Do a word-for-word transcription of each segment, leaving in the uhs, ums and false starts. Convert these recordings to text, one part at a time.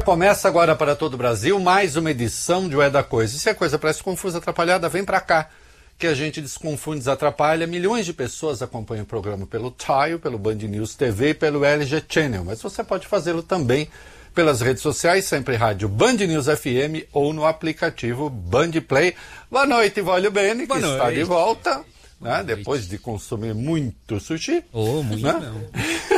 Começa agora para todo o Brasil mais uma edição de O É da Coisa. E se a coisa parece confusa, atrapalhada, vem para cá, que a gente desconfunde, desatrapalha. Milhões de pessoas acompanham o programa pelo Tile, pelo Band News T V e pelo L G Channel. Mas você pode fazê-lo também pelas redes sociais, sempre rádio Band News F M ou no aplicativo Band Play. Boa noite, Vólio Bene, que Boa está noite. de volta, né, depois de consumir muito sushi. Oh, muito né? não.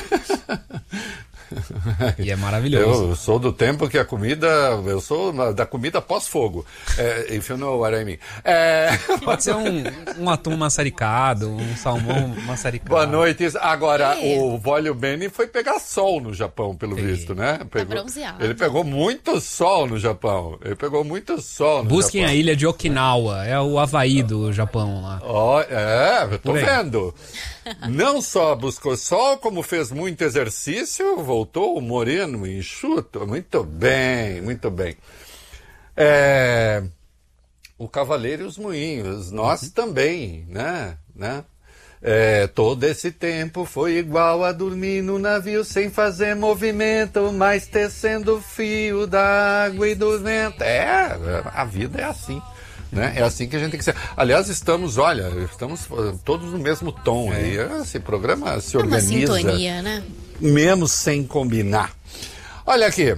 E é maravilhoso. Eu sou do tempo que a comida, eu sou da comida pós-fogo. É, if you know what I mean. É... Pode ser um, um atum maçaricado, um salmão maçaricado. Boa noite. Agora, É. o Vólio Bene foi pegar sol no Japão, pelo É. visto, né? Pegou, bronzeado. ele pegou muito sol no Japão. Ele pegou muito sol no Busquem Japão. a ilha de Okinawa, é o Havaí do Japão lá. Ó, é, eu tô Por aí. vendo. Não só buscou sol, como fez muito exercício, voltou moreno, enxuto. Muito bem, muito bem. É, o Cavaleiro e os Moinhos, nós Uhum. também, né? né? É, todo esse tempo foi igual a dormir no navio sem fazer movimento, mas tecendo fio da água e do vento. É, a vida é assim. Né? É assim que a gente tem que ser. Aliás, estamos, olha, estamos uh, todos no mesmo tom aí. Esse programa se É uma organiza, sintonia, né? mesmo sem combinar. Olha aqui,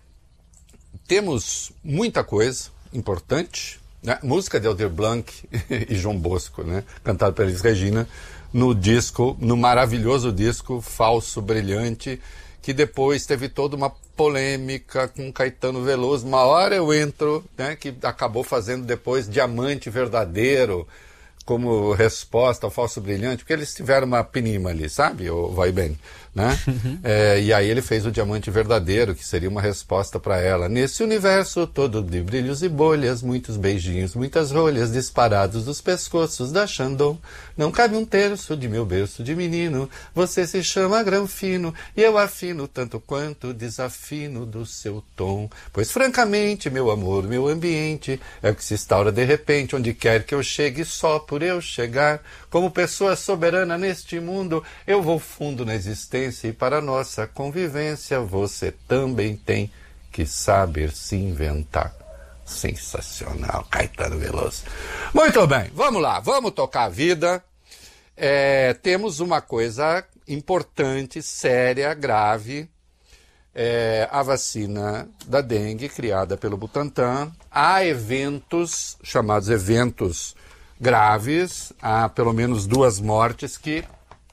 temos muita coisa importante, né? Música de Aldir Blanc e João Bosco, né? Cantado pela Elis Regina, no disco, no maravilhoso disco Falso Brilhante, que depois teve toda uma polêmica com Caetano Veloso. Uma hora eu entro, né, que acabou fazendo depois Diamante Verdadeiro como resposta ao Falso Brilhante, porque eles tiveram uma pinima ali, sabe? O vai bem, né? É, e aí ele fez o Diamante Verdadeiro, que seria uma resposta para ela. Nesse universo todo de brilhos e bolhas, muitos beijinhos, muitas rolhas disparados dos pescoços da Xandão. Não cabe um terço de meu berço de menino. Você se chama Granfino e eu afino tanto quanto desafino do seu tom. Pois francamente, meu amor, meu ambiente é o que se instaura de repente, onde quer que eu chegue, só por eu chegar. Como pessoa soberana neste mundo, eu vou fundo na existência e para nossa convivência você também tem que saber se inventar. Sensacional, Caetano Veloso. Muito bem, vamos lá, vamos tocar a vida. É, temos uma coisa importante, séria, grave. É, a vacina da dengue, criada pelo Butantan. Há eventos, chamados eventos graves, há pelo menos duas mortes que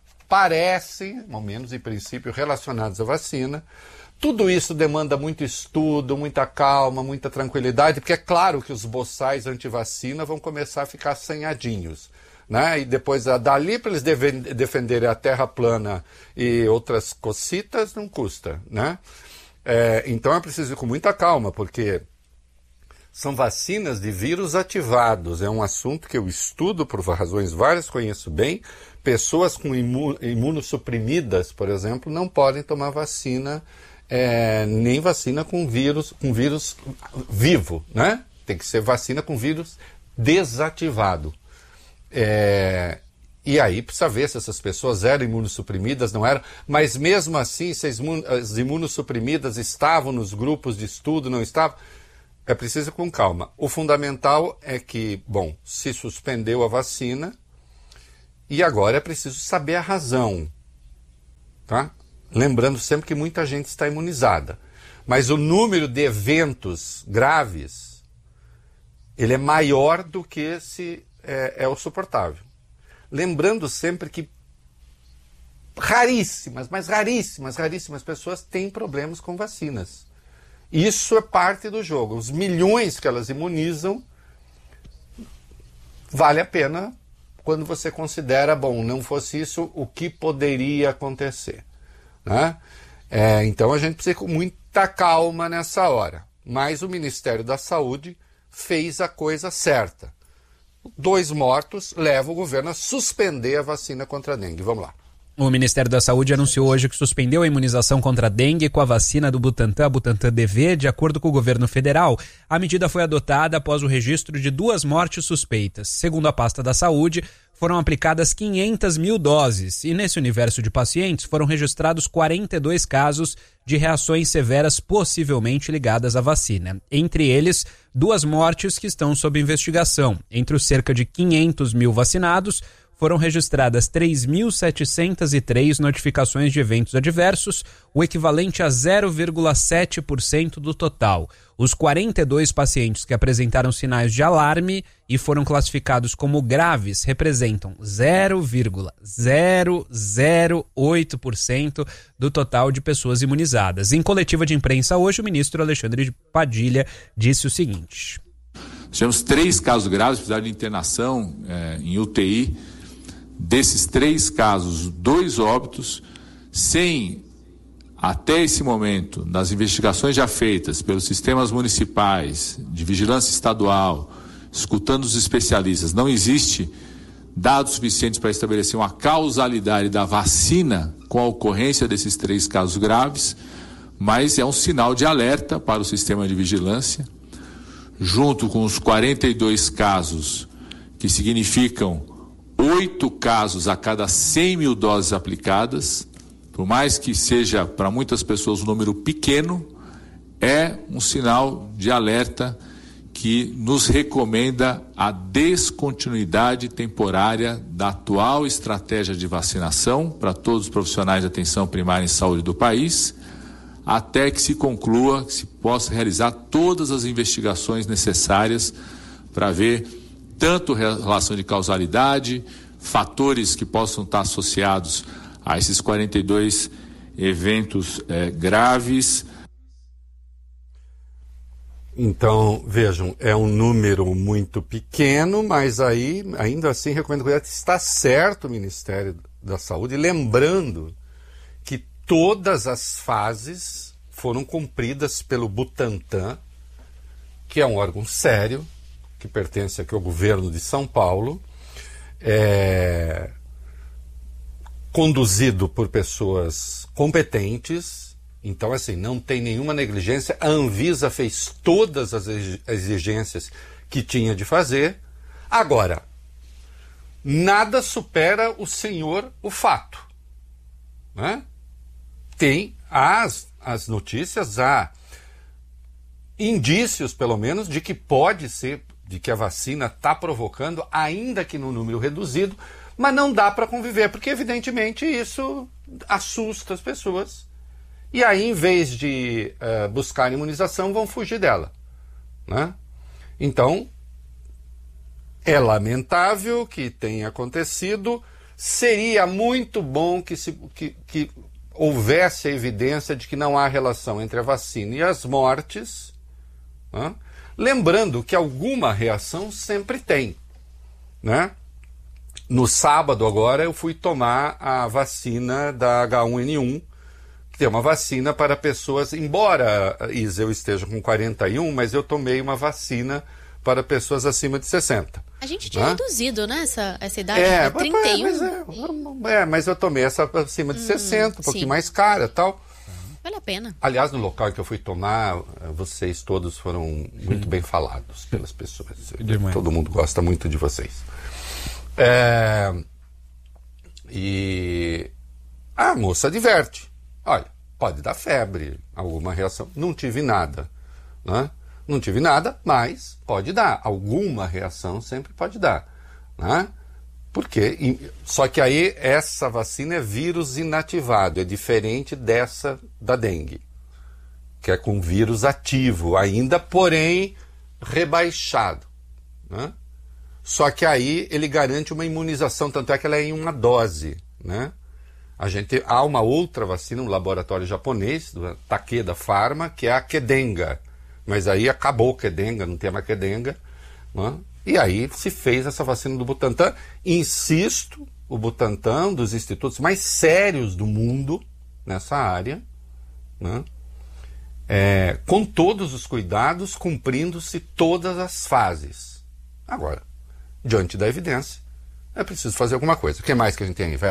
parecem, ao menos em princípio, relacionadas à vacina. Tudo isso demanda muito estudo, muita calma, muita tranquilidade, porque é claro que os boçais anti-vacina vão começar a ficar assanhadinhos, né? E depois, dali para eles deve- defenderem a terra plana e outras cocitas, não custa, né? É, então é preciso ir com muita calma, porque são vacinas de vírus ativados. É um assunto que eu estudo por razões várias, conheço bem. Pessoas com imu- imunossuprimidas, por exemplo, não podem tomar vacina, é, nem vacina com vírus, com vírus vivo, né? Tem que ser vacina com vírus desativado. É, e aí precisa ver se essas pessoas eram imunossuprimidas, não eram, mas mesmo assim, se as imun- as imunossuprimidas estavam nos grupos de estudo, não estavam, é preciso ir com calma. O fundamental é que, bom, se suspendeu a vacina e agora é preciso saber a razão, tá? Lembrando sempre que muita gente está imunizada, mas o número de eventos graves, ele é maior do que se é, é o suportável. Lembrando sempre que raríssimas, mas raríssimas, raríssimas pessoas têm problemas com vacinas. Isso é parte do jogo. Os milhões que elas imunizam, vale a pena quando você considera, bom, não fosse isso, o que poderia acontecer, né? É, então a gente precisa ir com muita calma nessa hora. Mas o Ministério da Saúde fez a coisa certa. Dois mortos leva o governo a suspender a vacina contra a dengue. Vamos lá. O Ministério da Saúde anunciou hoje que suspendeu a imunização contra a dengue com a vacina do Butantan, Butantan D V, de acordo com o governo federal. A medida foi adotada após o registro de duas mortes suspeitas. Segundo a pasta da Saúde, foram aplicadas quinhentas mil doses e nesse universo de pacientes foram registrados quarenta e dois casos de reações severas possivelmente ligadas à vacina. Entre eles, duas mortes que estão sob investigação. Entre os cerca de quinhentos mil vacinados, foram registradas três mil setecentas e três notificações de eventos adversos, o equivalente a zero vírgula sete por cento do total. Os quarenta e dois pacientes que apresentaram sinais de alarme e foram classificados como graves representam zero vírgula zero zero oito por cento do total de pessoas imunizadas. Em coletiva de imprensa hoje, o ministro Alexandre Padilha disse o seguinte: tivemos três casos graves, precisaram de internação é, em U T I. Desses três casos, dois óbitos, sem, até esse momento, nas investigações já feitas pelos sistemas municipais, de vigilância estadual, escutando os especialistas, não existe dados suficientes para estabelecer uma causalidade da vacina com a ocorrência desses três casos graves, mas é um sinal de alerta para o sistema de vigilância, junto com os quarenta e dois casos que significam oito casos a cada cem mil doses aplicadas, por mais que seja para muitas pessoas um número pequeno, é um sinal de alerta que nos recomenda a descontinuidade temporária da atual estratégia de vacinação para todos os profissionais de atenção primária em saúde do país, até que se conclua, que se possa realizar todas as investigações necessárias para ver tanto relação de causalidade, fatores que possam estar associados a esses quarenta e dois eventos é, graves. Então, vejam, é um número muito pequeno, mas aí, ainda assim, recomendo cuidado. Está certo o Ministério da Saúde, lembrando que todas as fases foram cumpridas pelo Butantan, que é um órgão sério, que pertence aqui ao governo de São Paulo, é, conduzido por pessoas competentes. Então, assim, não tem nenhuma negligência. A Anvisa fez todas as exigências que tinha de fazer. Agora, nada supera o senhor o fato, né? Tem as, as notícias, há indícios, pelo menos, de que pode ser, de que a vacina está provocando, ainda que num número reduzido, mas não dá para conviver, porque evidentemente isso assusta as pessoas. E aí, em vez de uh, buscar imunização, vão fugir dela, né? Então, é lamentável que tenha acontecido. Seria muito bom que, se, que, que houvesse a evidência de que não há relação entre a vacina e as mortes, né? Lembrando que alguma reação sempre tem, né? No sábado agora eu fui tomar a vacina da H um N um, que tem uma vacina para pessoas, embora, Isa, eu esteja com quarenta e um, mas eu tomei uma vacina para pessoas acima de sessenta. A gente tinha, né, reduzido, né, essa, essa idade é, para trinta e um. Mas é, é, mas eu tomei essa acima de hum, sessenta, um pouquinho sim. mais cara e tal. Vale a pena. Aliás, no local em que eu fui tomar, vocês todos foram muito bem falados pelas pessoas. Todo mundo gosta muito de vocês. É... E a moça adverte. Olha, pode dar febre, alguma reação. Não tive nada, né? Não tive nada, mas pode dar. Alguma reação sempre pode dar, né? Porque, só que aí essa vacina é vírus inativado, é diferente dessa da dengue, que é com vírus ativo ainda, porém rebaixado, né? Só que aí ele garante uma imunização, tanto é que ela é em uma dose, né? A gente, há uma outra vacina, um laboratório japonês, do Takeda Pharma, que é a Kedenga, mas aí acabou Kedenga, não tem mais Kedenga, né? E aí se fez essa vacina do Butantan. Insisto, o Butantan, um dos institutos mais sérios do mundo nessa área, né? É, com todos os cuidados, cumprindo-se todas as fases. Agora, diante da evidência, é preciso fazer alguma coisa. O que mais que a gente tem aí? Vai lá.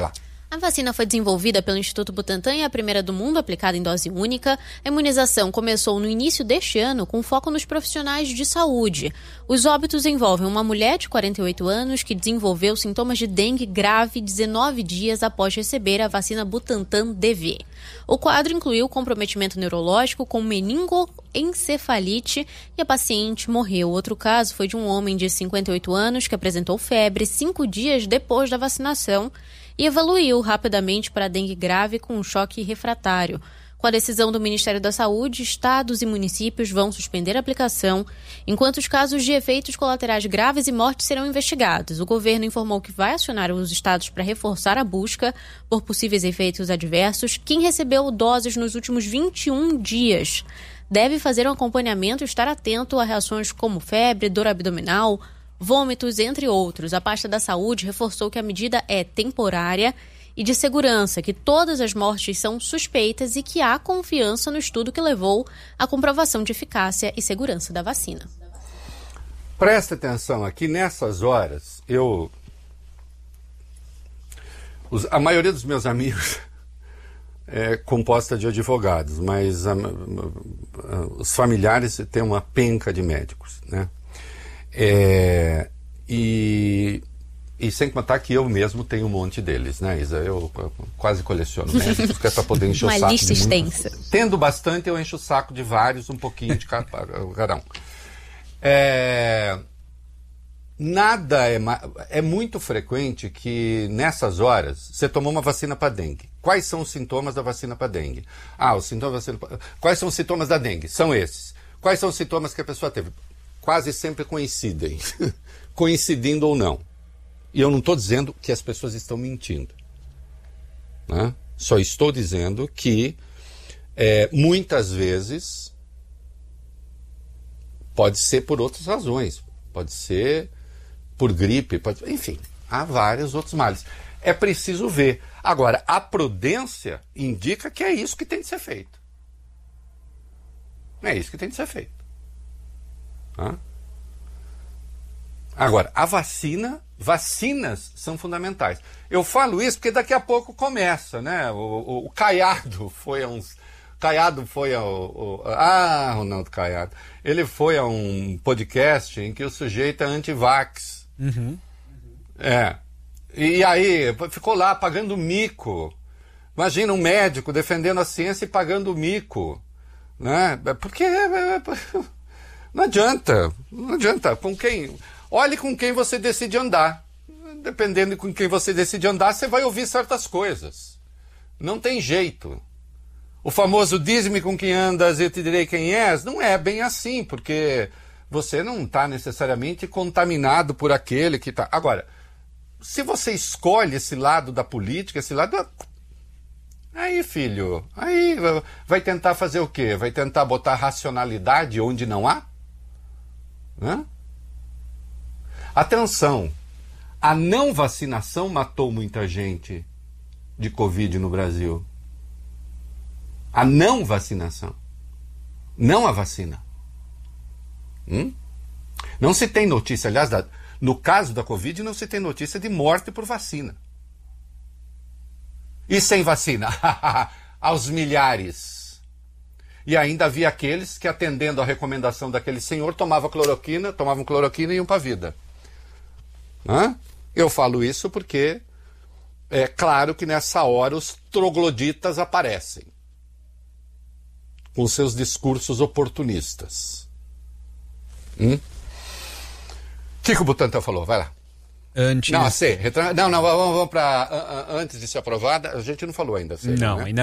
A vacina foi desenvolvida pelo Instituto Butantan e é a primeira do mundo aplicada em dose única. A imunização começou no início deste ano com foco nos profissionais de saúde. Os óbitos envolvem uma mulher de quarenta e oito anos que desenvolveu sintomas de dengue grave dezenove dias após receber a vacina Butantan D V. O quadro incluiu comprometimento neurológico com meningoencefalite e a paciente morreu. Outro caso foi de um homem de cinquenta e oito anos que apresentou febre cinco dias depois da vacinação e evoluiu rapidamente para dengue grave com um choque refratário. Com a decisão do Ministério da Saúde, estados e municípios vão suspender a aplicação, enquanto os casos de efeitos colaterais graves e mortes serão investigados. O governo informou que vai acionar os estados para reforçar a busca por possíveis efeitos adversos. Quem recebeu doses nos últimos vinte e um dias deve fazer um acompanhamento e estar atento a reações como febre, dor abdominal, vômitos, entre outros. A pasta da saúde reforçou que a medida é temporária e de segurança, que todas as mortes são suspeitas e que há confiança no estudo que levou à comprovação de eficácia e segurança da vacina. Presta atenção aqui, nessas horas, eu... Os, a maioria dos meus amigos é composta de advogados, mas a, a, a, os familiares têm uma penca de médicos, né? É, e, e sem contar que eu mesmo tenho um monte deles, né, Isa? Eu, eu quase coleciono médicos, que é para poder encher o saco. Uma lista extensa. Tendo bastante, eu encho o saco de vários, um pouquinho de cada um. É, nada é, é muito frequente que nessas horas você tomou uma vacina para dengue. Quais são os sintomas da vacina para dengue? Ah, os sintomas da vacina. Quais são os sintomas da dengue? São esses. Quais são os sintomas que a pessoa teve? Quase sempre coincidem, coincidindo ou não. E eu não estou dizendo que as pessoas estão mentindo, né? Só estou dizendo que é, muitas vezes pode ser por outras razões, pode ser por gripe, pode, enfim, há vários outros males. É preciso ver. Agora, a prudência indica que é isso que tem de ser feito. É isso que tem de ser feito. Agora, a vacina, vacinas são fundamentais. Eu falo isso porque daqui a pouco começa, né? O, o, o Caiado foi a uns... Caiado foi ao... Ah, Ronaldo Caiado. Ele foi a um podcast em que o sujeito é anti-vax. Uhum. É. E aí, ficou lá pagando mico. Imagina um médico defendendo a ciência e pagando mico, né? Porque... Não adianta, não adianta. Com quem? Olhe com quem você decide andar. Dependendo de com quem você decide andar, você vai ouvir certas coisas. Não tem jeito. O famoso diz-me com quem andas, eu te direi quem és, não é bem assim, porque você não está necessariamente contaminado por aquele que está... Agora, se você escolhe esse lado da política, esse lado... Aí, filho, aí vai tentar fazer o quê? Vai tentar botar racionalidade onde não há? Hã? Atenção, a não vacinação matou muita gente de Covid no Brasil. A não vacinação, não a vacina. Hum? Não se tem notícia, aliás, da, no caso da Covid não se tem notícia de morte por vacina. E sem vacina? Aos milhares. E ainda havia aqueles que, atendendo à recomendação daquele senhor, tomavam cloroquina, tomavam cloroquina e iam para a vida. Hã? Eu falo isso porque é claro que nessa hora os trogloditas aparecem com seus discursos oportunistas. Hum? O que, que o Butantan falou? Vai lá. Antes... Não, a C. Retra... Não, não, vamos, vamos para... Antes de ser aprovada, a gente não falou ainda. A C, não, né? ainda